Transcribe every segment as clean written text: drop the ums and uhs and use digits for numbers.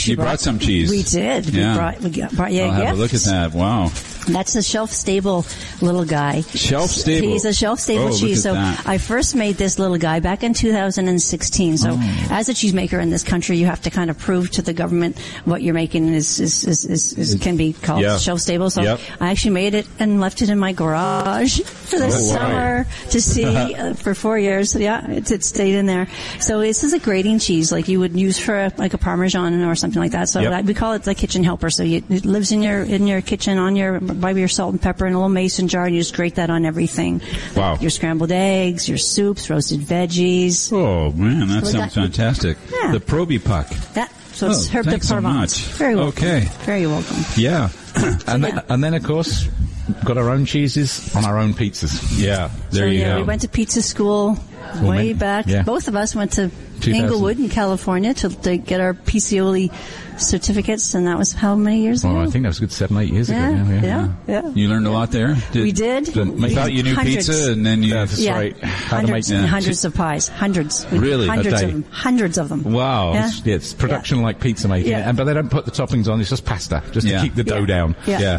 actually brought some cheese. We did. Yeah. We brought you a gift. I'll have a look at that. Wow. That's a shelf-stable little guy. Shelf-stable? He's a shelf-stable cheese. So that. I first made this little guy back in 2016. So as a cheesemaker in this country, you have to kind of prove to the government what you're making is can be called shelf-stable. So I actually made it and left it in my garage for the summer to see for 4 years. Yeah, it stayed in there. So this is a grating cheese like you would use for a Parmesan or something like that. So we call it the kitchen helper. So it lives in your kitchen by your salt and pepper in a little mason jar, and you just grate that on everything. Wow. Your scrambled eggs, your soups, roasted veggies. Oh, man, that sounds fantastic. Yeah. The Proby Puck. So it's herb de Provence. So much. Very welcome. Okay. Very welcome. Yeah. And then, of course, got our own cheeses on our own pizzas. Yeah. There you go. We went to pizza school way back. Yeah. Both of us went to Inglewood in California to get our Pizzaioli certificates, and that was how many years ago? I think that was a good 7-8 years ago. Yeah. You learned a lot there? We did. You thought you knew pizza, and then you... That's right. Hundreds and hundreds of pies. Hundreds. Really? Hundreds of them. Wow. Yeah. It's production like pizza making. Yeah. But they don't put the toppings on. It's just pasta, just to keep the dough down. Yeah.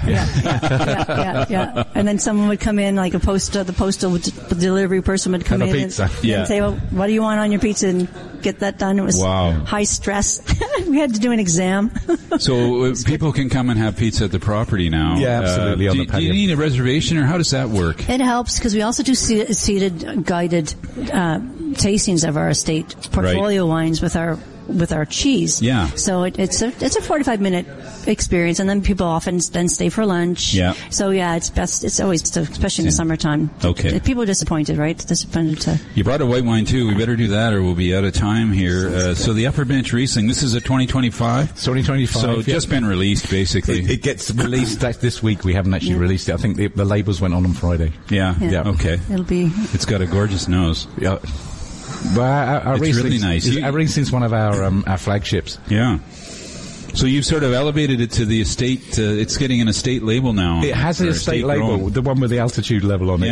And then someone would come in, like the postal delivery person would come in and say, well, what do you want on your pizza? And get that done. It was high stress. We had to do an exam. So people can come and have pizza at the property now. Yeah, absolutely. On the patio. Do you need a reservation, or how does that work? It helps because we also do seated guided tastings of our estate portfolio wines with our cheese. Yeah. So it's a 45-minute experience, and then people often then stay for lunch. Yeah. So it's best. It's always, especially in the summertime. Okay. People are disappointed, right? Disappointed to. You brought a white wine too. We better do that, or we'll be out of time here. So the Upper Bench Riesling. This is a 2025. It's 2025. So just been released, basically. It gets released this week. We haven't actually released it. I think the labels went on Friday. Yeah. Okay. It'll be. It's got a gorgeous nose. Yeah. Well, our it's really nice. Our Riesling's one of our flagships. Yeah. So you've sort of elevated it to the estate. It's getting an estate label now. It has an estate label, the one with the altitude level on it.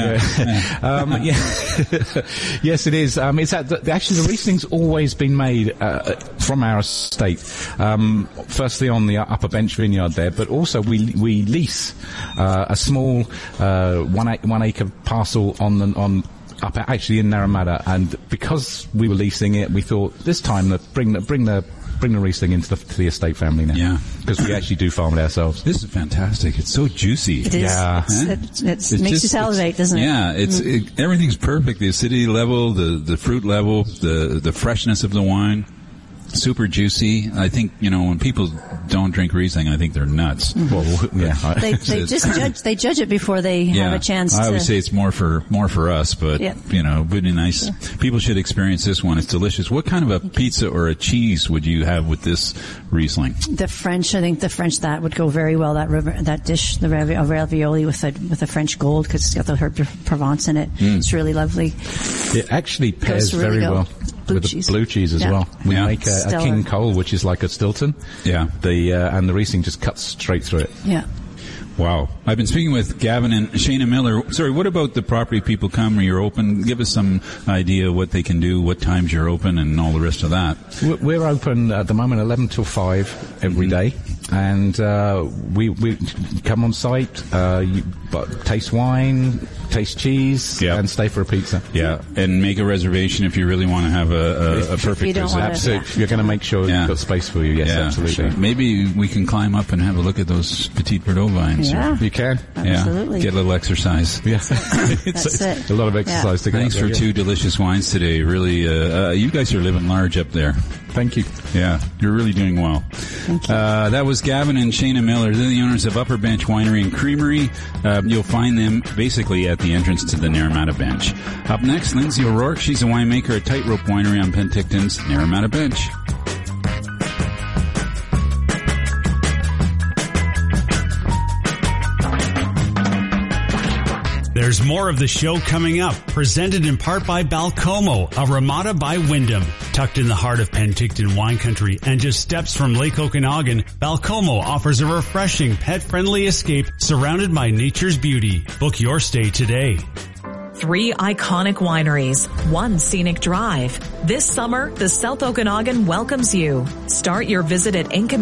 Yes, it is. It's actually the Riesling's always been made from our estate. Firstly on the Upper Bench vineyard there, but also we lease a small 1 acre parcel up actually in Naramata, and because we were leasing it, we thought this time that bring the Riesling into the estate family now. Yeah. Because we actually do farm it ourselves. This is fantastic. It's so juicy. It is. Yeah. It makes you salivate, doesn't it? Yeah. Everything's perfect. The acidity level, the fruit level, the freshness of the wine. Super juicy. I think, when people don't drink Riesling, I think they're nuts. Well, yeah. They just judge it before they have a chance I would say it's more for us, but, really nice. Yeah. People should experience this one. It's delicious. What kind of a pizza or a cheese would you have with this Riesling? The French, that would go very well. That dish, the ravioli with the French gold, because it's got the herb de Provence in it. It's really lovely. It actually pairs very well with the blue cheese as well. We make a King Cole, which is like a Stilton. Yeah. And the Riesling just cuts straight through it. Yeah. Wow. I've been speaking with Gavin and Shayna Miller. Sorry, what about the property people come or you're open? Give us some idea what they can do, what times you're open, and all the rest of that. We're open at the moment 11 till 5 every day. And we come on site, taste wine, taste cheese, and stay for a pizza. Yeah, and make a reservation if you really want to have a perfect dessert. Absolutely. You're going to make sure you've got space for you. Yes, absolutely. Sure. Maybe we can climb up and have a look at those Petit Verdot vines. Yeah, you can. Absolutely. Get a little exercise. Yeah, it's a lot of exercise to get. Thanks for 2 delicious wines today. Really, you guys are living large up there. Thank you. Yeah, you're really doing well. Thank you. That was Gavin and Shayna Miller. They're the owners of Upper Bench Winery and Creamery. You'll find them basically at the entrance to the Naramata Bench. Up next, Lindsay O'Rourke. She's a winemaker at Tightrope Winery on Penticton's Naramata Bench. There's more of the show coming up, presented in part by Balcomo, a Ramada by Wyndham. Tucked in the heart of Penticton wine country and just steps from Lake Okanagan, Balcomo offers a refreshing, pet-friendly escape surrounded by nature's beauty. Book your stay today. 3 iconic wineries, 1 scenic drive. This summer, the South Okanagan welcomes you. Start your visit at Inca